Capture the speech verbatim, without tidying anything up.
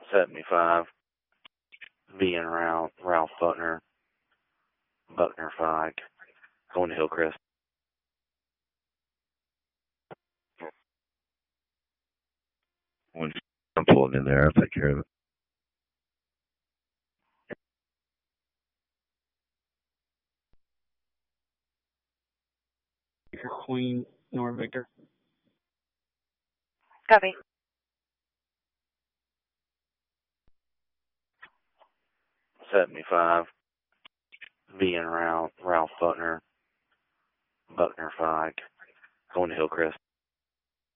seventy-five, being Ralph, Ralph Buckner, Buckner five, going to Hillcrest. I'm pulling in there. I'll take care of it. Queen, Nor Victor. Copy. seventy-five, being Ralph, Ralph Buckner, Buckner five, going to Hillcrest.